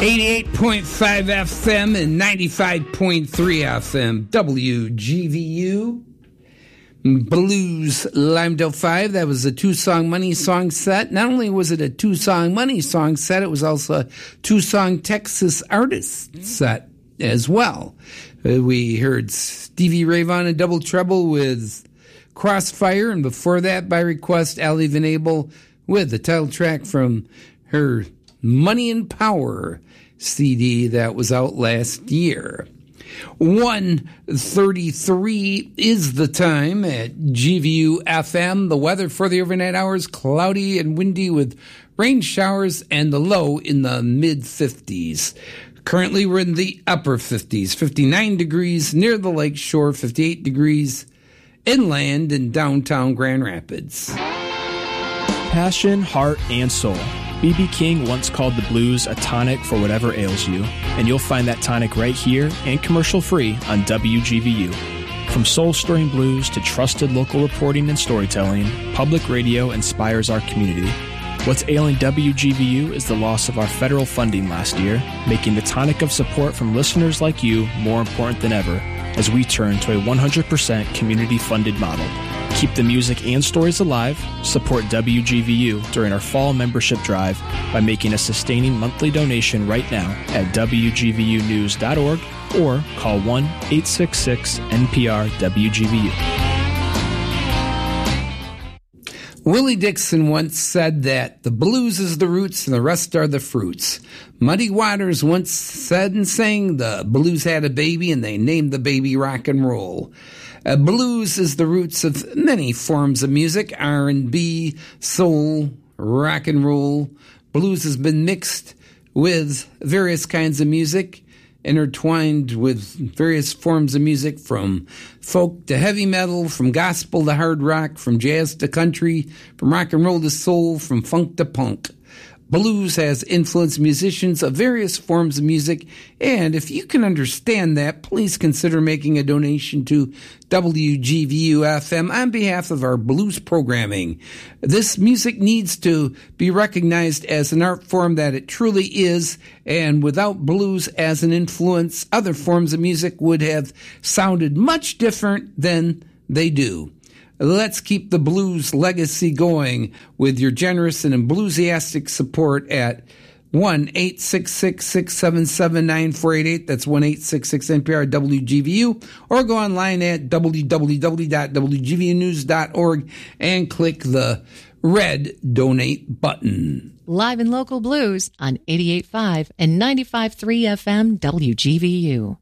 88.5 FM and 95.3 FM, WGVU. Blues Limedale 5, that was a two-song money song set. Not only was it a two-song money song set, it was also a two-song Texas artist set as well. We heard Stevie Ray Vaughan and Double Trouble with Crossfire, and before that, by request, Allie Van Abel with the title track from her Money and Power CD that was out last year. 1:33 is the time at GVU FM. The weather for the overnight hours, cloudy and windy with rain showers and the low in the mid-50s. Currently, we're in the upper 50s, 59 degrees near the lake shore, 58 degrees inland in downtown Grand Rapids. Passion, heart, and soul. B.B. King once called the blues a tonic for whatever ails you, and you'll find that tonic right here and commercial-free on WGVU. From soul-stirring blues to trusted local reporting and storytelling, public radio inspires our community. What's ailing WGVU is the loss of our federal funding last year, making the tonic of support from listeners like you more important than ever as we turn to a 100% community-funded model. Keep the music and stories alive. Support WGVU during our fall membership drive by making a sustaining monthly donation right now at WGVUnews.org or call 1-866-NPR-WGVU. Willie Dixon once said that the blues is the roots and the rest are the fruits. Muddy Waters once said and sang the blues had a baby and they named the baby rock and roll. Blues is the roots of many forms of music, R&B, soul, rock and roll. Blues has been mixed with various kinds of music, intertwined with various forms of music from folk to heavy metal, from gospel to hard rock, from jazz to country, from rock and roll to soul, from funk to punk. Blues has influenced musicians of various forms of music, and if you can understand that, please consider making a donation to WGVU-FM on behalf of our blues programming. This music needs to be recognized as an art form that it truly is, and without blues as an influence, other forms of music would have sounded much different than they do. Let's keep the blues legacy going with your generous and enthusiastic support at 1-866-677-9488. That's 1-866-NPR-WGVU. Or go online at www.wgvnews.org and click the red donate button. Live and local blues on 88.5 and 95.3 FM WGVU.